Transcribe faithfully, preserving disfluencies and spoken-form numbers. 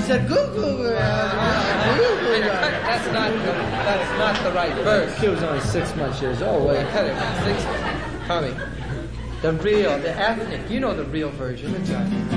said goo goo. That's not the, that's not the right verse. The kid was only six months years old. Wait, cut it. Six. Tommy, the real, the ethnic. You know the real version.